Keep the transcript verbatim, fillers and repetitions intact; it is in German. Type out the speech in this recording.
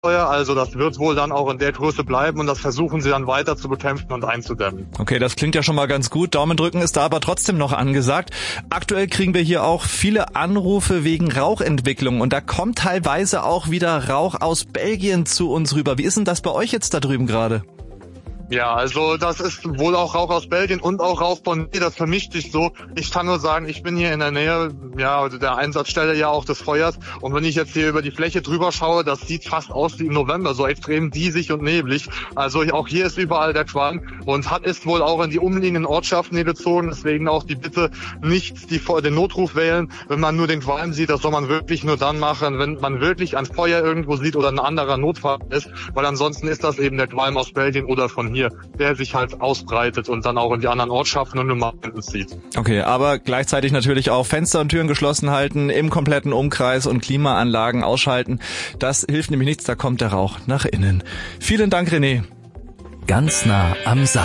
Also das wird wohl dann auch in der Größe bleiben und das versuchen sie dann weiter zu bekämpfen und einzudämmen. Okay, das klingt ja schon mal ganz gut. Daumen drücken ist da aber trotzdem noch angesagt. Aktuell kriegen wir hier auch viele Anrufe wegen Rauchentwicklung und da kommt teilweise auch wieder Rauch aus Belgien zu uns rüber. Wie ist denn das bei euch jetzt da drüben gerade? Ja, also das ist wohl auch Rauch aus Belgien und auch Rauch von mir, das vermischt sich so. Ich kann nur sagen, ich bin hier in der Nähe, ja, der Einsatzstelle ja auch des Feuers und wenn ich jetzt hier über die Fläche drüber schaue, das sieht fast aus wie im November, so extrem diesig und neblig. Also auch hier ist überall der Qualm und hat ist wohl auch in die umliegenden Ortschaften hier gezogen, deswegen auch die Bitte, nicht die, den Notruf wählen, wenn man nur den Qualm sieht, das soll man wirklich nur dann machen, wenn man wirklich ein Feuer irgendwo sieht oder ein anderer Notfall ist, weil ansonsten ist das eben der Qualm aus Belgien oder von hier, der sich halt ausbreitet und dann auch in die anderen Ortschaften und Gemeinden zieht. Okay, aber gleichzeitig natürlich auch Fenster und Türen geschlossen halten, im kompletten Umkreis und Klimaanlagen ausschalten. Das hilft nämlich nichts, da kommt der Rauch nach innen. Vielen Dank, René. Ganz nah am Saal.